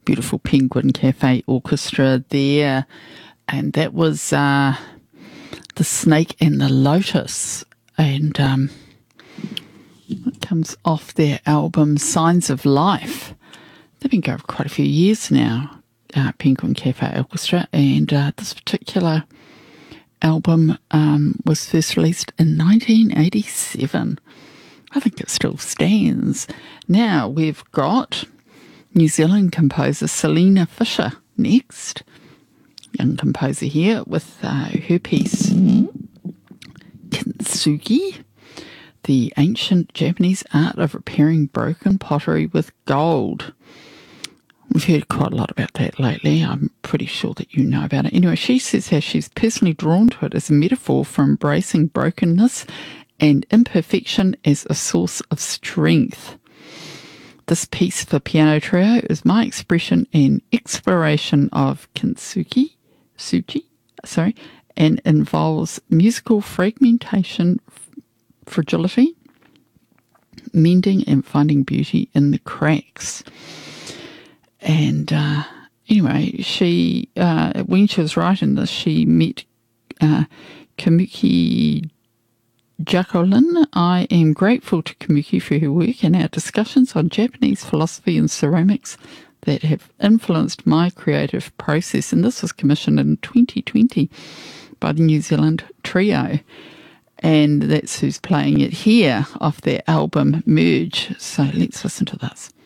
beautiful Penguin Cafe Orchestra there. And that was The Snake and the Lotus. And it comes off their album Signs of Life. They've been going for quite a few years now, Penguin Cafe Orchestra. And this particular album was first released in 1987. I think it still stands. Now we've got New Zealand composer Selina Fisher next. Young composer here with her piece Kintsugi, the ancient Japanese art of repairing broken pottery with gold. We've heard quite a lot about that lately. I'm pretty sure that you know about it. Anyway, she says how she's personally drawn to it as a metaphor for embracing brokenness and imperfection as a source of strength. This piece for piano trio is my expression and exploration of kintsugi, and involves musical fragmentation, fragility, mending and finding beauty in the cracks. And anyway, she when she was writing this, she met Kamuki Jacqueline. I am grateful to Kamuki for her work and our discussions on Japanese philosophy and ceramics that have influenced my creative process. And this was commissioned in 2020 by the New Zealand Trio. And that's who's playing it here off their album Merge. So let's listen to this.